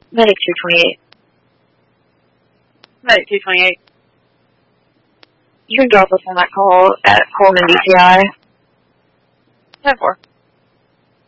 Medic 228. Medic 228. You can drop us on that call at Coleman DCI. 10-4.